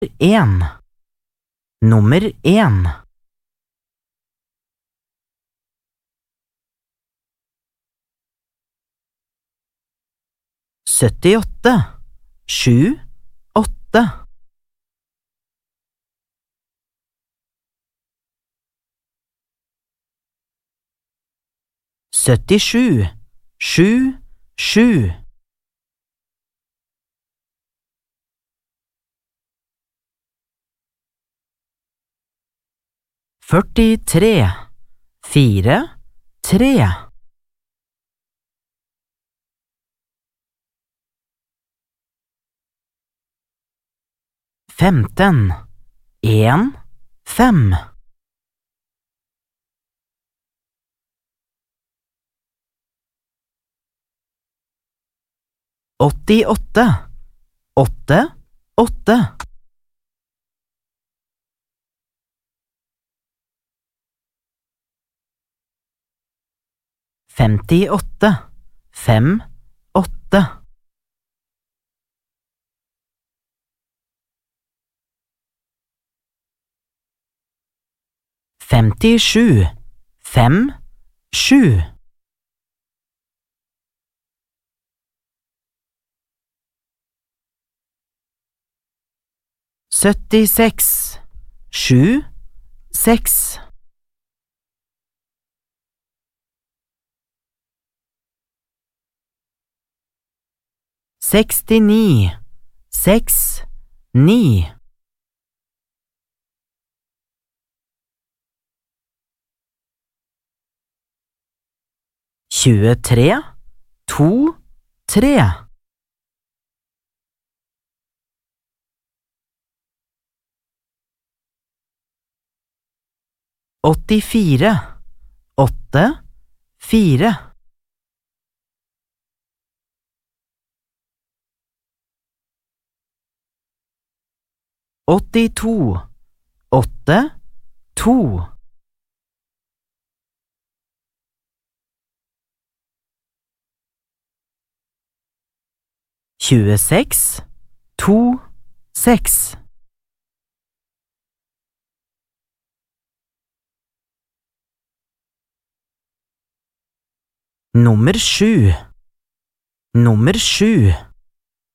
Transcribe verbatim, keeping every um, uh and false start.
en. Nummer en. Syttiåtte. Sju, åtte. Syttisju. Sju, sju. Førtitre. Fire, tre. Femten. En, fem. Åttiåtte. Åtte, åtte. Femtiåtte. Fem, åtte. Femtisju. Fem, sju. Syttiseks. Sju, seks. Sekstini. Seks, ni. Tjuetre. To, tre. Åttifire. Åtte, fire. Åttito. Åtte, to. Tjueseks. To, seks. Nummer sju. Nummer sju.